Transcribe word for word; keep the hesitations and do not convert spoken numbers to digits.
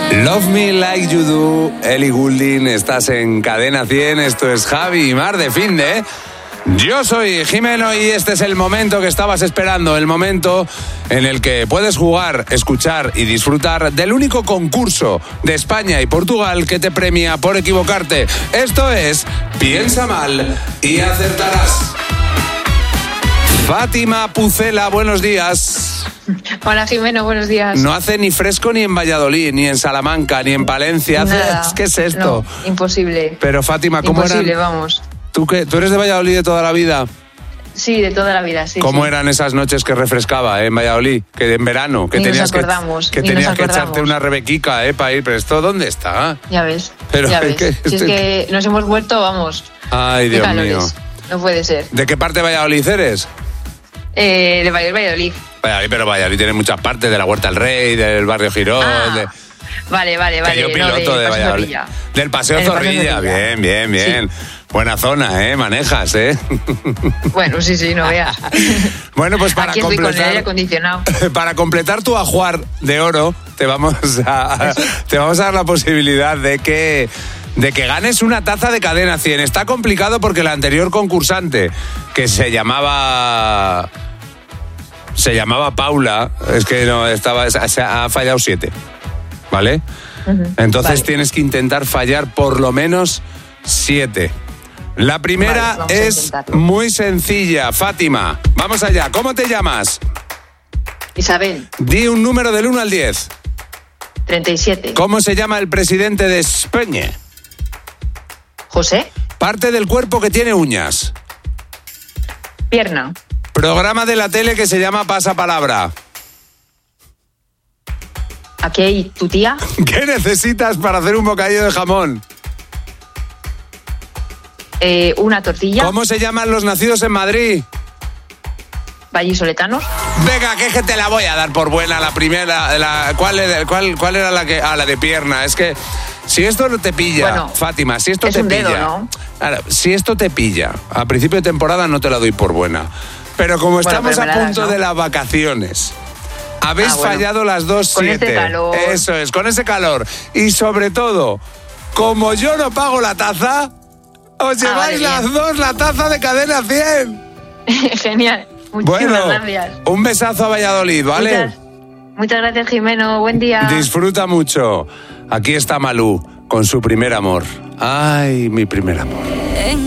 Love Me Like You Do, Ellie Goulding, estás en Cadena cien, esto es Javi y Mar de Finde. Yo soy Jimeno y este es el momento que estabas esperando, el momento en el que puedes jugar, escuchar y disfrutar del único concurso de España y Portugal que te premia por equivocarte. Esto es Piensa Mal y Acertarás. Fátima Pucela, buenos días. Hola Jimeno, buenos días. No hace ni fresco ni en Valladolid, ni en Salamanca, ni en Palencia. Hace... Nada. ¿Qué es esto? No, imposible. Pero Fátima, ¿cómo imposible, eran? vamos. ¿Tú, qué? ¿Tú eres de Valladolid de toda la vida? Sí, de toda la vida, sí. ¿Cómo sí. eran esas noches que refrescaba eh, en Valladolid? Que en verano, que Ni tenías nos acordamos, que, que, ni tenías nos que acordamos. echarte una rebequica eh, para ir. Pero ¿esto dónde está? Ya ves, Pero, ya ves. ¿qué? Si es que nos hemos vuelto, vamos. Ay, qué Dios calores. mío. No puede ser. ¿De qué parte de Valladolid eres? Eh, de Valladolid, Valladolid. Valladolid, pero Valladolid tiene muchas partes, de la Huerta del Rey, del barrio Girón. Ah, de... Vale, vale, vale. Que yo piloto no, de de Paseo Valladolid. Zorrilla. Del Paseo En el Paseo Zorrilla. Zorrilla. Bien, bien, bien. Sí. Buena zona, ¿eh? Manejas, ¿eh? Bueno, sí, sí, no veas. Bueno, pues para Aquí estoy con el completar... aire acondicionado. Para completar tu ajuar de oro, te vamos a, te vamos a dar la posibilidad de que, de que ganes una taza de Cadena cien. Está complicado porque la anterior concursante, que se llamaba... Se llamaba Paula, es que no estaba, se ha fallado siete, ¿vale? Uh-huh. Entonces vale. tienes que intentar fallar por lo menos siete. La primera Vale, vamos a es intentarlo. muy sencilla, Fátima. Vamos allá, ¿cómo te llamas? Isabel, Di un número del uno al diez. treinta y siete. ¿Cómo se llama el presidente de España? José, Parte del cuerpo que tiene uñas. pierna. Programa de la tele que se llama Pasapalabra. Aquí hay tu tía. ¿Qué necesitas para hacer un bocadillo de jamón? Eh, una tortilla. ¿Cómo se llaman los nacidos en Madrid? Vallisoletanos. Venga, que, es que te la voy a dar por buena la primera. La, ¿cuál, era, cuál, ¿Cuál era la que...? Ah, la de pierna. Es que si esto no te pilla, Bueno, Fátima, si esto es te un pilla... dedo, ¿no? Ahora, si esto te pilla, a principio de temporada no te la doy por buena. Pero como Bueno, estamos pero me a la das, punto ¿no? de las vacaciones, habéis Ah, bueno. fallado las dos Con siete. este calor. Eso es, con ese calor. Y sobre todo, como yo no pago la taza, os Ah, lleváis vale, las bien. dos la taza de Cadena cien. Genial. Muchísimas Bueno, gracias. un besazo a Valladolid, ¿vale? Muchas, muchas gracias, Jimeno. Buen día. Disfruta mucho. Aquí está Malú con su primer amor. Ay, mi primer amor.